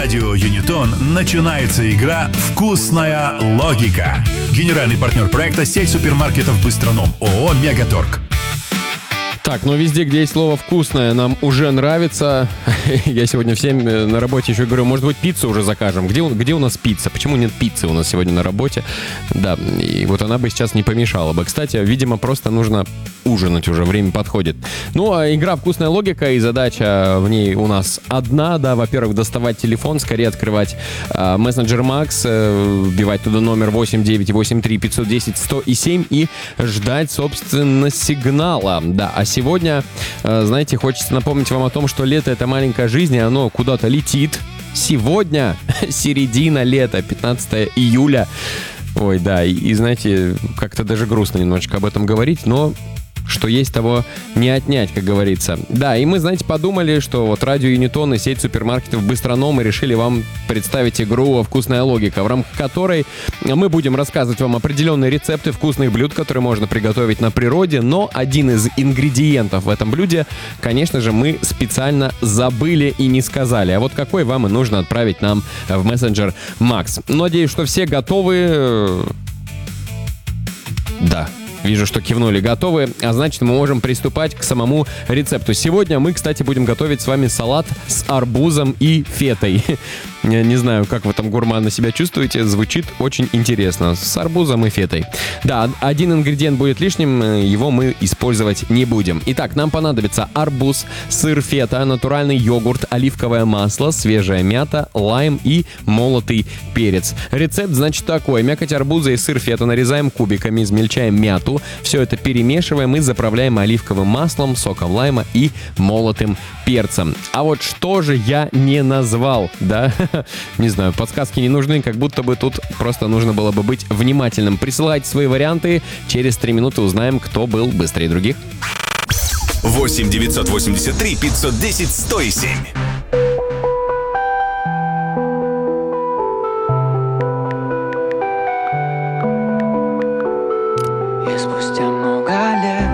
радио Юнитон начинается игра «Вкусная логика». Генеральный партнер проекта — сеть супермаркетов «Быстроном» ООО «Мегаторг». Так, ну везде, где есть слово «вкусное», нам уже нравится. Я сегодня всем на работе еще говорю, может быть, пиццу уже закажем. Где у нас пицца? Почему нет пиццы у нас сегодня на работе? Да, и вот она бы сейчас не помешала бы. Кстати, видимо, просто нужно ужинать уже, время подходит. Ну, а игра «Вкусная логика» и задача в ней у нас одна, да, во-первых, доставать телефон, скорее открывать мессенджер Макс, вбивать туда номер 8983-510-107 и ждать, собственно, сигнала. Да, а сегодня, знаете, хочется напомнить вам о том, что лето — это маленькая жизнь, и оно куда-то летит. Сегодня середина лета, 15 июля. Ой, да, и знаете, как-то даже грустно немножечко об этом говорить, но что есть, того не отнять, как говорится. Да, и мы, знаете, подумали, что вот радио Юнитон и сеть супермаркетов Быстроном, мы решили вам представить игру «Вкусная логика», в рамках которой мы будем рассказывать вам определенные рецепты вкусных блюд, которые можно приготовить на природе, но один из ингредиентов в этом блюде, конечно же, мы специально забыли и не сказали. А вот какой вам и нужно отправить нам в мессенджер Макс. Надеюсь, что все готовы. Да. Вижу, что кивнули, готовы, а значит, мы можем приступать к самому рецепту. Сегодня мы, кстати, будем готовить с вами салат с арбузом и фетой. Я не знаю, как вы там, гурманы, себя чувствуете, звучит очень интересно. С арбузом и фетой. Да, один ингредиент будет лишним, его мы использовать не будем. Итак, нам понадобится арбуз, сыр фета, натуральный йогурт, оливковое масло, свежая мята, лайм и молотый перец. Рецепт, значит, такой. Мякоть арбуза и сыр фета нарезаем кубиками, измельчаем мяту. Все это перемешиваем и заправляем оливковым маслом, соком лайма и молотым перцем. А вот что же я не назвал, да? Не знаю, подсказки не нужны, как будто бы тут просто нужно было бы быть внимательным. Присылайте свои варианты, через 3 минуты узнаем, кто был быстрее других. 8 983 510 107. И спустя много лет